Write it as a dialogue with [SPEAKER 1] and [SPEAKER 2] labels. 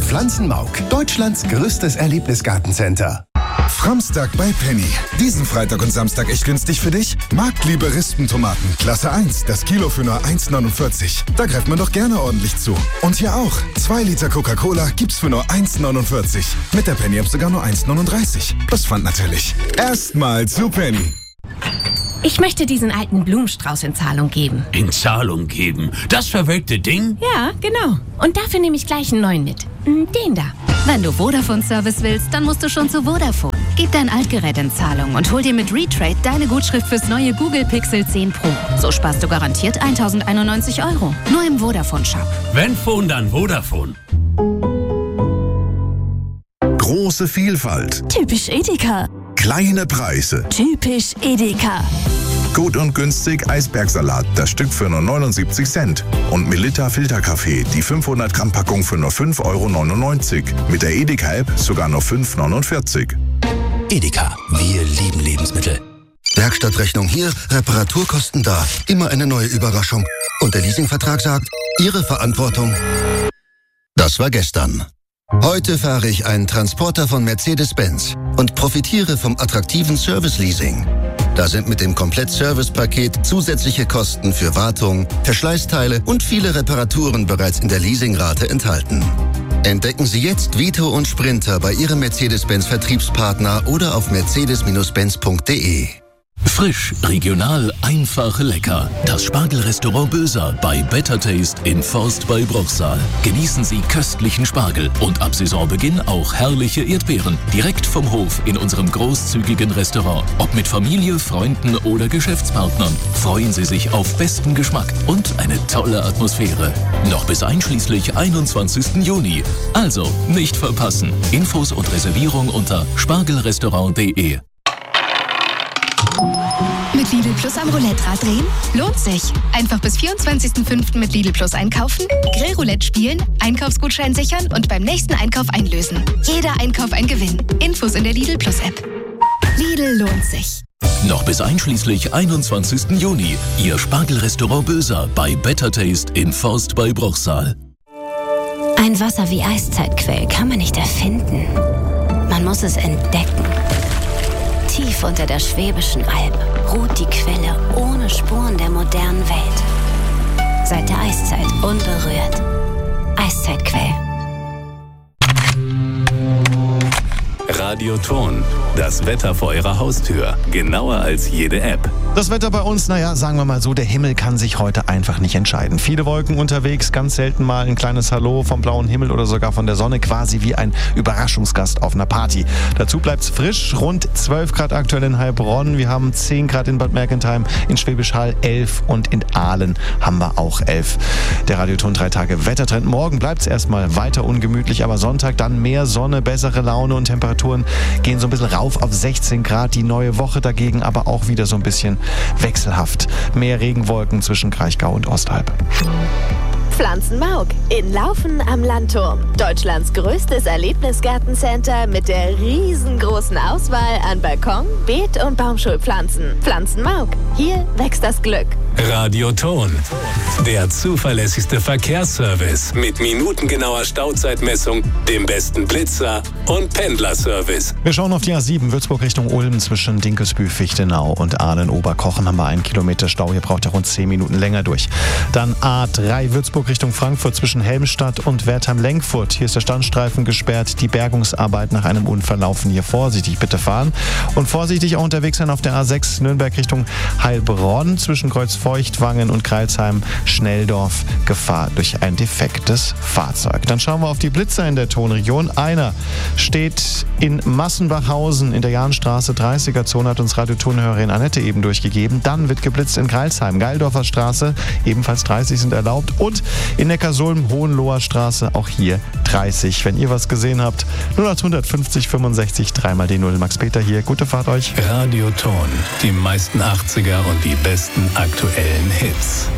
[SPEAKER 1] Pflanzenmauk, Deutschlands größtes Erlebnisgartencenter.
[SPEAKER 2] Framstag bei Penny. Diesen Freitag und Samstag echt günstig für dich? Marktliebe Rispentomaten, Klasse 1, das Kilo für nur 1,49. Da greift man doch gerne ordentlich zu. Und hier auch. 2 Liter Coca-Cola gibt's für nur 1,49. Mit der Penny-App sogar nur 1,39. Plus Pfand natürlich. Erstmal zu Penny.
[SPEAKER 3] Ich möchte diesen alten Blumenstrauß in Zahlung geben.
[SPEAKER 4] In Zahlung geben? Das verwelkte Ding?
[SPEAKER 3] Ja, genau. Und dafür nehme ich gleich einen neuen mit. Den da.
[SPEAKER 5] Wenn du Vodafone-Service willst, dann musst du schon zu Vodafone. Gib dein Altgerät in Zahlung und hol dir mit Retrade deine Gutschrift fürs neue Google Pixel 10 Pro. So sparst du garantiert 1.091 €. Nur im Vodafone-Shop.
[SPEAKER 4] Wenn Phone, dann Vodafone.
[SPEAKER 6] Große Vielfalt.
[SPEAKER 7] Typisch Edeka.
[SPEAKER 6] Kleine Preise.
[SPEAKER 7] Typisch Edeka.
[SPEAKER 6] Gut und günstig Eisbergsalat, das Stück für nur 79 Cent. Und Melitta Filterkaffee, die 500 Gramm Packung für nur 5,99 €. Mit der Edeka-App sogar nur 5,49 €.
[SPEAKER 8] Edeka, wir lieben Lebensmittel.
[SPEAKER 9] Werkstattrechnung hier, Reparaturkosten da. Immer eine neue Überraschung. Und der Leasingvertrag sagt, Ihre Verantwortung. Das war gestern. Heute fahre ich einen Transporter von Mercedes-Benz und profitiere vom attraktiven Service-Leasing. Da sind mit dem Komplett-Service-Paket zusätzliche Kosten für Wartung, Verschleißteile und viele Reparaturen bereits in der Leasingrate enthalten. Entdecken Sie jetzt Vito und Sprinter bei Ihrem Mercedes-Benz-Vertriebspartner oder auf mercedes-benz.de.
[SPEAKER 8] Frisch, regional, einfach, lecker. Das Spargelrestaurant Böser bei Better Taste in Forst bei Bruchsal. Genießen Sie köstlichen Spargel und ab Saisonbeginn auch herrliche Erdbeeren. Direkt vom Hof in unserem großzügigen Restaurant. Ob mit Familie, Freunden oder Geschäftspartnern. Freuen Sie sich auf besten Geschmack und eine tolle Atmosphäre. Noch bis einschließlich 21. Juni. Also nicht verpassen. Infos und Reservierung unter spargelrestaurant.de.
[SPEAKER 10] Mit Lidl Plus am Roulette-Rad drehen? Lohnt sich. Einfach bis 24.05. mit Lidl Plus einkaufen, Grillroulette spielen, Einkaufsgutschein sichern und beim nächsten Einkauf einlösen. Jeder Einkauf ein Gewinn. Infos in der Lidl Plus App. Lidl lohnt sich.
[SPEAKER 8] Noch bis einschließlich 21. Juni. Ihr Spargelrestaurant Böser bei Better Taste in Forst bei Bruchsal.
[SPEAKER 5] Ein Wasser wie Eiszeitquell kann man nicht erfinden. Man muss es entdecken. Tief unter der Schwäbischen Alb ruht die Quelle ohne Spuren der modernen Welt. Seit der Eiszeit unberührt. Eiszeitquell.
[SPEAKER 11] Radioton. Das Wetter vor Ihrer Haustür. Genauer als jede App.
[SPEAKER 12] Das Wetter bei uns, sagen wir mal so, der Himmel kann sich heute einfach nicht entscheiden. Viele Wolken unterwegs, ganz selten mal ein kleines Hallo vom blauen Himmel oder sogar von der Sonne, quasi wie ein Überraschungsgast auf einer Party. Dazu bleibt's frisch, rund 12 Grad aktuell in Heilbronn. Wir haben 10 Grad in Bad Mergentheim, in Schwäbisch Hall 11 und in Aalen haben wir auch 11. Der Radioton 3 Tage Wettertrend. Morgen bleibt's erstmal weiter ungemütlich, aber Sonntag dann mehr Sonne, bessere Laune und Temperaturen gehen so ein bisschen rauf auf 16 Grad. Die neue Woche dagegen aber auch wieder so ein bisschen wechselhaft. Mehr Regenwolken zwischen Kraichgau und Ostalb.
[SPEAKER 13] Pflanzenmauk in Laufen am Landturm. Deutschlands größtes Erlebnisgartencenter mit der riesengroßen Auswahl an Balkon-, Beet- und Baumschulpflanzen. Pflanzenmauk, hier wächst das Glück.
[SPEAKER 11] Radioton. Der zuverlässigste Verkehrsservice mit minutengenauer Stauzeitmessung, dem besten Blitzer und Pendlerservice.
[SPEAKER 12] Wir schauen auf die A7 Würzburg Richtung Ulm zwischen Dinkelsbühl, Fichtenau und Ahlen-Oberkochen haben wir 1 Kilometer Stau. Hier braucht er rund 10 Minuten länger durch. Dann A3 Würzburg Richtung Frankfurt zwischen Helmstadt und Wertheim-Lenkfurt. Hier ist der Standstreifen gesperrt. Die Bergungsarbeit nach einem Unfall laufen hier. Vorsichtig bitte fahren. Und vorsichtig auch unterwegs sein auf der A6 Nürnberg Richtung Heilbronn zwischen Kreuzfeuchtwangen und Kreilsheim Schnelldorf. Gefahr durch ein defektes Fahrzeug. Dann schauen wir auf die Blitzer in der Tonregion. Einer steht in Massenbachhausen in der Jahnstraße 30er Zone, hat uns Radiotonhörerin Annette eben durchgegeben. Dann wird geblitzt in Kreilsheim. Geildorfer Straße, ebenfalls 30 sind erlaubt. Und in Neckarsulm, Hohenloher Straße, auch hier 30. Wenn ihr was gesehen habt, 0850 65 3 die 0. Max Peter hier, gute Fahrt euch.
[SPEAKER 11] Radioton, die meisten 80er und die besten aktuellen Hits.